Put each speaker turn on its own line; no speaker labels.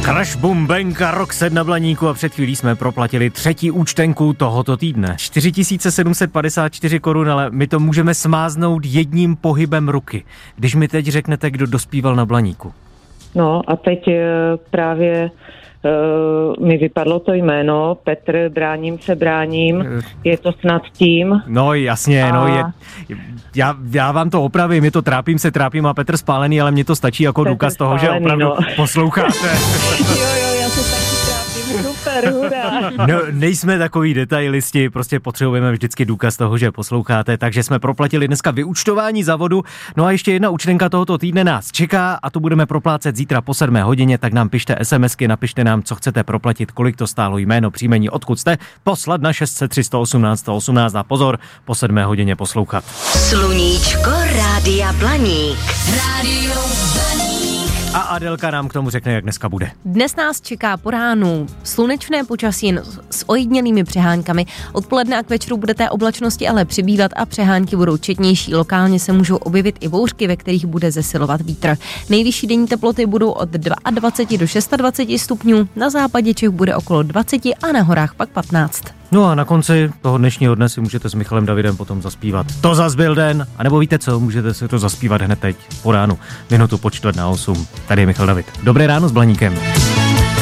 Crash Boom Bang a Roxette na Blaníku a před chvílí jsme proplatili 3. účtenku tohoto týdne. 4754 korun, ale my to můžeme smáznout jedním pohybem ruky. Když mi teď řeknete, kdo dospíval na Blaníku.
No a teď právě mi vypadlo to jméno, Petr, bráním, je to snad tím.
No jasně, já vám to opravím, je to trápím a Petr Spálený, ale mně to stačí jako
Petr
důkaz toho,
Spálený,
že opravdu posloucháte.
jo, já se taky trápím, super, hurá.
No, nejsme takový detailisti, prostě potřebujeme vždycky důkaz toho, že posloucháte, takže jsme proplatili dneska vyúčtování za vodu. No a ještě jedna účtenka tohoto týdne nás čeká a tu budeme proplácet zítra po 7 hodině, tak nám pište SMSky, napište nám, co chcete proplatit, kolik to stálo, jméno, příjmení, odkud jste, poslat na 600 318 118 a pozor, po 7 hodině poslouchat.
Sluníčko Rádia Blaník. Rádio Blaník.
A Adelka nám k tomu řekne, jak dneska bude.
Dnes nás čeká po ránu slunečné počasí s ojedinělými přeháňkami. Odpoledne a k večeru bude té oblačnosti ale přibývat a přehánky budou četnější. Lokálně se můžou objevit i bouřky, ve kterých bude zesilovat vítr. Nejvyšší denní teploty budou od 22 do 26 stupňů, na západě Čech bude okolo 20 a na horách pak 15.
No a na konci toho dnešního dne si můžete s Michalem Davidem potom zaspívat. To zas byl den, anebo víte co, můžete si to zaspívat hned teď po ránu, minutu po 7:45. Tady je Michal David. Dobré ráno s Blaníkem.